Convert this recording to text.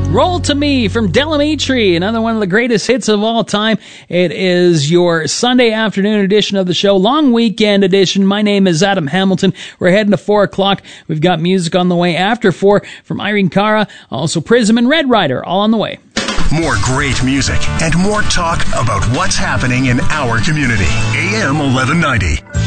Roll to Me from Delamitri, another one of the greatest hits of all time. It is your Sunday afternoon edition of the show, long weekend edition. My name is Adam Hamilton. We're heading to 4 o'clock. We've got music on the way after 4 from Irene Cara, also Prism and Red Rider, all on the way. More great music and more talk about what's happening in our community. AM 1190.